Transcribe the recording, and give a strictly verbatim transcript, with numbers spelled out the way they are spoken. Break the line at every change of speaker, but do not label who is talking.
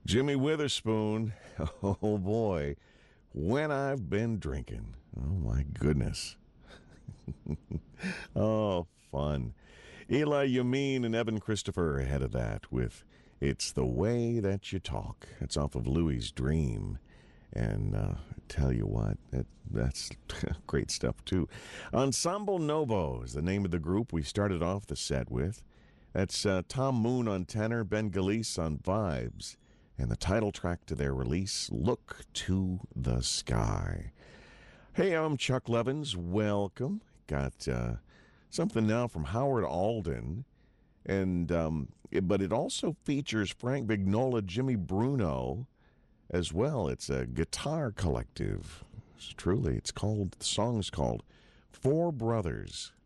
Jimmy Witherspoon, oh boy, when I've been drinking. Oh my goodness. Oh, fun. Eli Yamin and Evan Christopher ahead of that with It's the Way That You Talk. It's off of Louie's Dream. And uh, I tell you what, that, that's great stuff too. Ensemble Novo is the name of the group we started off the set with. That's uh, Tom Moon on tenor, Ben Galice on vibes, and the title track to their release, Look to the Sky. Hey, I'm Chuck Levins. Welcome. Got uh, something now from Howard Alden, and um, it, but it also features Frank Vignola, Jimmy Bruno, as well. It's a guitar collective. It's truly, it's called, the song's called Four Brothers.